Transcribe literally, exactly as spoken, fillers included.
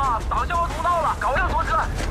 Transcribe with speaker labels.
Speaker 1: 啊！挡下我通道了，搞要拖车。